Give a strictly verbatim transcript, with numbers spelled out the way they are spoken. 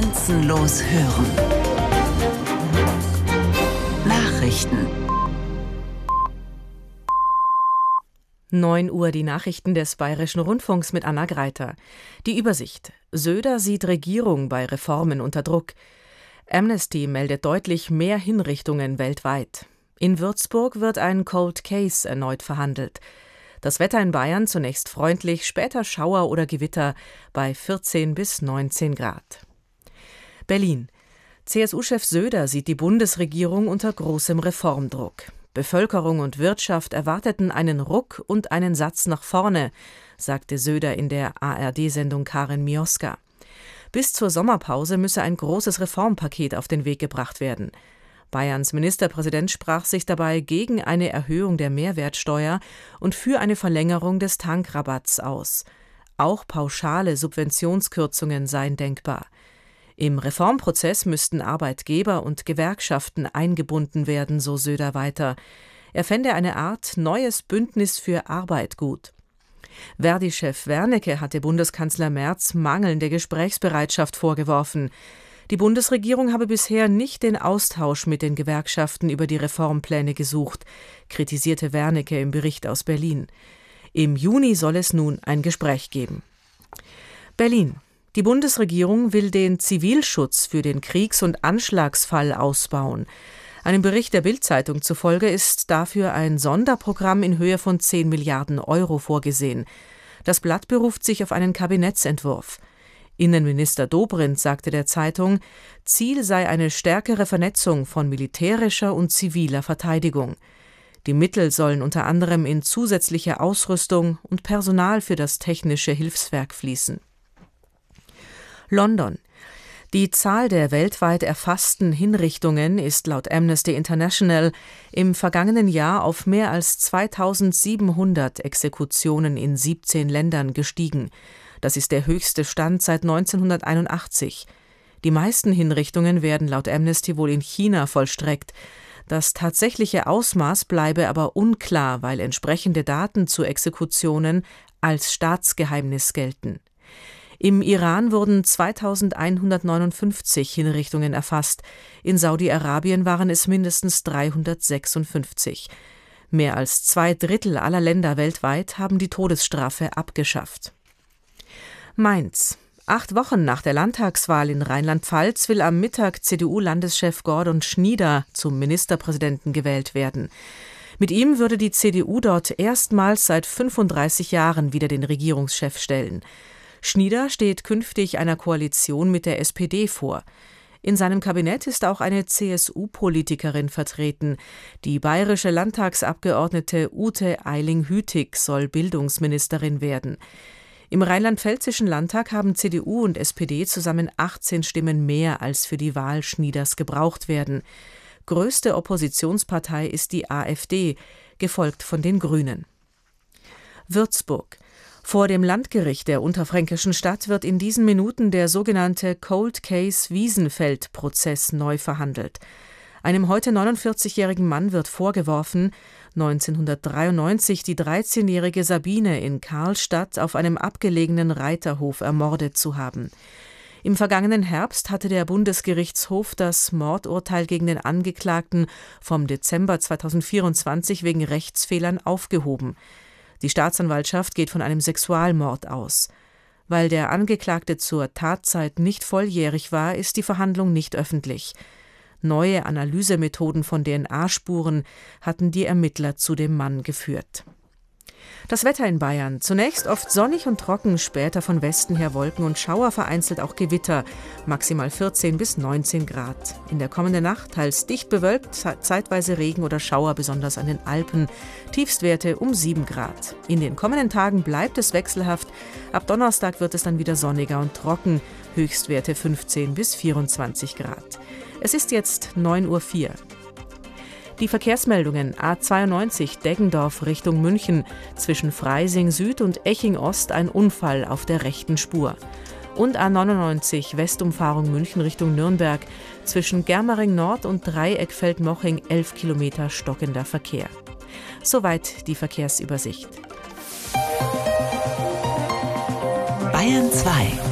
Grenzenlos hören. Nachrichten. neun Uhr die Nachrichten des Bayerischen Rundfunks mit Anna Greiter. Die Übersicht. Söder sieht Regierung bei Reformen unter Druck. Amnesty meldet deutlich mehr Hinrichtungen weltweit. In Würzburg wird ein Cold Case erneut verhandelt. Das Wetter in Bayern zunächst freundlich, später Schauer oder Gewitter bei vierzehn bis neunzehn Grad. Berlin. C S U-Chef Söder sieht die Bundesregierung unter großem Reformdruck. Bevölkerung und Wirtschaft erwarteten einen Ruck und einen Satz nach vorne, sagte Söder in der A R D-Sendung Karin Mioska. Bis zur Sommerpause müsse ein großes Reformpaket auf den Weg gebracht werden. Bayerns Ministerpräsident sprach sich dabei gegen eine Erhöhung der Mehrwertsteuer und für eine Verlängerung des Tankrabatts aus. Auch pauschale Subventionskürzungen seien denkbar. Im Reformprozess müssten Arbeitgeber und Gewerkschaften eingebunden werden, so Söder weiter. Er fände eine Art neues Bündnis für Arbeit gut. Verdi-Chef Wernicke hatte Bundeskanzler Merz mangelnde Gesprächsbereitschaft vorgeworfen. Die Bundesregierung habe bisher nicht den Austausch mit den Gewerkschaften über die Reformpläne gesucht, kritisierte Wernicke im Bericht aus Berlin. Im Juni soll es nun ein Gespräch geben. Berlin. Die Bundesregierung will den Zivilschutz für den Kriegs- und Anschlagsfall ausbauen. Einem Bericht der Bild-Zeitung zufolge ist dafür ein Sonderprogramm in Höhe von zehn Milliarden Euro vorgesehen. Das Blatt beruft sich auf einen Kabinettsentwurf. Innenminister Dobrindt sagte der Zeitung, Ziel sei eine stärkere Vernetzung von militärischer und ziviler Verteidigung. Die Mittel sollen unter anderem in zusätzliche Ausrüstung und Personal für das technische Hilfswerk fließen. London. Die Zahl der weltweit erfassten Hinrichtungen ist laut Amnesty International im vergangenen Jahr auf mehr als zweitausendsiebenhundert Exekutionen in siebzehn Ländern gestiegen. Das ist der höchste Stand seit neunzehnhunderteinundachtzig. Die meisten Hinrichtungen werden laut Amnesty wohl in China vollstreckt. Das tatsächliche Ausmaß bleibe aber unklar, weil entsprechende Daten zu Exekutionen als Staatsgeheimnis gelten. Im Iran wurden zweitausendeinhundertneunundfünfzig Hinrichtungen erfasst. In Saudi-Arabien waren es mindestens dreihundertsechsundfünfzig. Mehr als zwei Drittel aller Länder weltweit haben die Todesstrafe abgeschafft. Mainz. Acht Wochen nach der Landtagswahl in Rheinland-Pfalz will am Mittag C D U-Landeschef Gordon Schnieder zum Ministerpräsidenten gewählt werden. Mit ihm würde die C D U dort erstmals seit fünfunddreißig Jahren wieder den Regierungschef stellen. Schnieder steht künftig einer Koalition mit der S P D vor. In seinem Kabinett ist auch eine C S U-Politikerin vertreten. Die bayerische Landtagsabgeordnete Ute Eiling-Hütig soll Bildungsministerin werden. Im rheinland-pfälzischen Landtag haben C D U und S P D zusammen achtzehn Stimmen mehr, als für die Wahl Schnieders gebraucht werden. Größte Oppositionspartei ist die A f D, gefolgt von den Grünen. Würzburg. Vor dem Landgericht der unterfränkischen Stadt wird in diesen Minuten der sogenannte Cold Case Wiesenfeld-Prozess neu verhandelt. Einem heute neunundvierzigjährigen Mann wird vorgeworfen, neunzehnhundertdreiundneunzig die dreizehnjährige Sabine in Karlstadt auf einem abgelegenen Reiterhof ermordet zu haben. Im vergangenen Herbst hatte der Bundesgerichtshof das Mordurteil gegen den Angeklagten vom Dezember zweitausendvierundzwanzig wegen Rechtsfehlern aufgehoben. Die Staatsanwaltschaft geht von einem Sexualmord aus. Weil der Angeklagte zur Tatzeit nicht volljährig war, ist die Verhandlung nicht öffentlich. Neue Analysemethoden von D N A-Spuren hatten die Ermittler zu dem Mann geführt. Das Wetter in Bayern. Zunächst oft sonnig und trocken, später von Westen her Wolken und Schauer, vereinzelt auch Gewitter. Maximal vierzehn bis neunzehn Grad. In der kommenden Nacht teils dicht bewölkt, zeitweise Regen oder Schauer, besonders an den Alpen. Tiefstwerte um sieben Grad. In den kommenden Tagen bleibt es wechselhaft. Ab Donnerstag wird es dann wieder sonniger und trocken. Höchstwerte fünfzehn bis vierundzwanzig Grad. Es ist jetzt neun Uhr vier. Die Verkehrsmeldungen: A zweiundneunzig Deggendorf Richtung München, zwischen Freising Süd und Eching Ost ein Unfall auf der rechten Spur. Und A neunundneunzig Westumfahrung München Richtung Nürnberg, zwischen Germering Nord und Dreieckfeld-Moching elf Kilometer stockender Verkehr. Soweit die Verkehrsübersicht. Bayern zwei